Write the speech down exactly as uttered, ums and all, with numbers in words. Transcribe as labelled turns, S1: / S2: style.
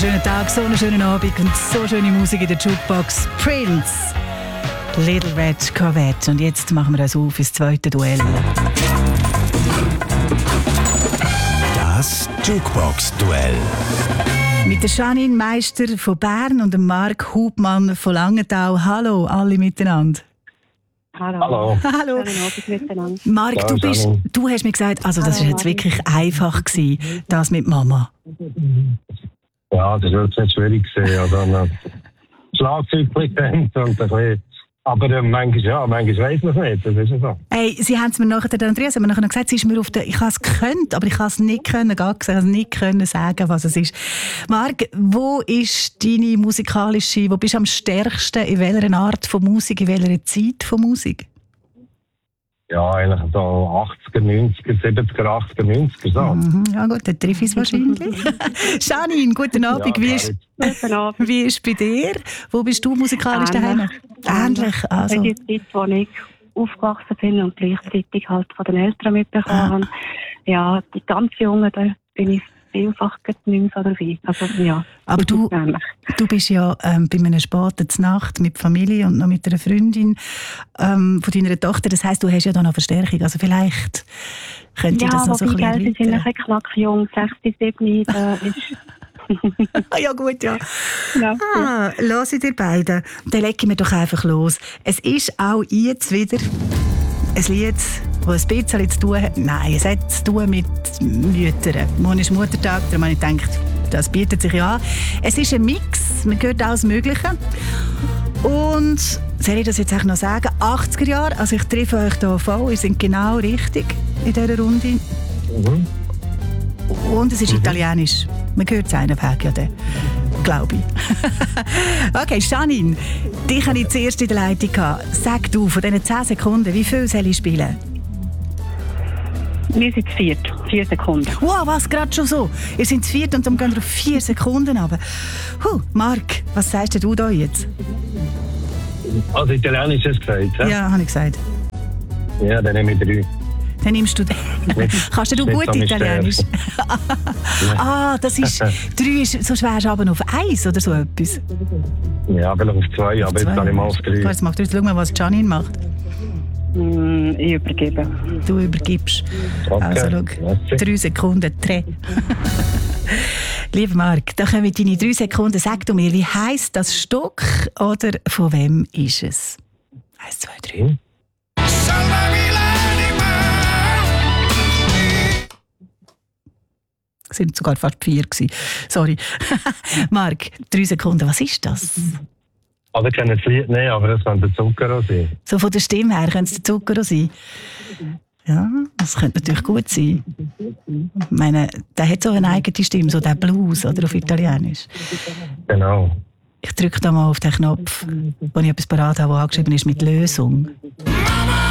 S1: schönen Tag, so einen schönen Abend und so schöne Musik in der Jukebox. Prince, Little Red Corvette. Und jetzt machen wir das auf ins zweite Duell.
S2: Das Jukebox-Duell.
S1: Mit der Janine Meister von Bern und dem Marc Hubmann von Langenthal. Hallo, alle miteinander.
S3: Hallo.
S4: Hallo.
S1: Hallo.
S3: Hallo.
S1: Marc,
S4: Ja,
S1: du, bist,
S4: Janine.
S1: du hast mir gesagt, also das
S3: Hallo,
S1: war jetzt wirklich einfach gewesen, das mit Mama.
S4: Ja, das wird nicht schwierig sein. Also ein Schlagzeug kennt und ein bisschen. Aber äh, manchmal, ja, manchmal weiss man es nicht. Das ist ja so.
S1: Hey, sie haben es mir nachher, der Andreas hat mir nachher noch gesagt, sie ist mir auf der, ich habe es gekonnt, aber ich habe es nicht können, gar gesagt, also nicht können sagen, was es ist. Marc, wo ist deine musikalische, wo bist du am stärksten, in welcher Art von Musik, in welcher Zeit von Musik?
S4: Ja, eigentlich so achtziger, neunziger, siebziger, achtziger, neunziger. So.
S1: Mhm, ja gut, dann treffe ich es wahrscheinlich. Janine, guten Abend, wie ist,
S3: Guten Abend.
S1: wie ist bei dir? Wo bist du musikalisch daheim? Ähnlich. Also.
S3: In der Zeit, wo ich aufgewachsen bin und gleichzeitig halt von den Eltern mitbekommen
S1: Ah.
S3: habe. Ja, die ganz Jungen, da bin ich vielfach nicht mehr so dabei. Also, ja,
S1: Aber du,
S3: ähnlich.
S1: du bist ja ähm, bei einer späten Nacht mit Familie und noch mit einer Freundin ähm, von deiner Tochter. Das heisst, du hast ja da noch Verstärkung. Also vielleicht könnte
S3: Ja,
S1: das noch so ein
S3: wobei,
S1: bisschen
S3: gell, sie sind ein
S1: erläutern.
S3: bisschen knackjung, sechs bis sieben, da ist...
S1: Ah, ja gut, ja.
S3: Ja.
S1: Ah, lass ich dir beiden. Dann legen wir doch einfach los. Es ist auch jetzt wieder ein Lied, das ein bisschen zu tun hat. Nein, es hat zu tun mit Müttern. Morgen ist Muttertag, darum habe ich gedacht, das bietet sich ja an. Es ist ein Mix, man hört alles Mögliche. Und, soll ich das jetzt auch noch sagen, achtziger Jahre, also ich treffe euch hier voll, ihr seid genau richtig in dieser Runde.
S4: Mhm.
S1: Und es ist italienisch. Man hört es einen Weg, ja, dann, glaube ich. Okay, Janine, dich hatte ich zuerst in der Leitung. Sag du, von diesen zehn Sekunden, wie viel soll ich spielen?
S3: Wir sind zu viert, vier Sekunden.
S1: Wow, was, gerade schon so? Ihr seid zu viert und dann gehen wir auf vier Sekunden runter. Huh, Marc, was sagst du da jetzt?
S4: Also Italienisch hast du gesagt, hä?
S1: Ja, habe ich gesagt.
S4: Ja, dann nehme ich drei.
S1: Dann nimmst du den. Kannst du
S4: nicht
S1: gut
S4: so mein
S1: Italienisch? Ah, das ist... Drei ist so schwer, aber auf eins oder so etwas.
S4: Ja, vielleicht auf zwei, aber jetzt
S1: Zwei.
S4: kann ich mal auf drei.
S1: Jetzt macht, jetzt schau mal, was Janine macht.
S3: Mm, ich übergebe.
S1: Du übergibst.
S4: Okay,
S1: Also schau,
S4: merci.
S1: drei Sekunden, drei. Lieber Marc, da kommen deine drei Sekunden. Sag du mir, wie heisst das Stück oder von wem ist es? Eins, zwei, drei.
S4: Hm?
S1: Es sind sogar fast vier gewesen. Sorry. Marc, drei Sekunden, was ist das?
S4: Also ich kenne das Lied nicht, aber das könnte der Zucchero sein.
S1: So von der Stimme her könnte es der Zucchero sein. Ja, das könnte natürlich gut sein. Ich meine, der hat so eine eigene Stimme, so der Blues oder auf Italienisch.
S4: Genau.
S1: Ich drücke da mal auf den Knopf, wo ich etwas parat habe, das angeschrieben ist mit Lösung.
S5: Mama!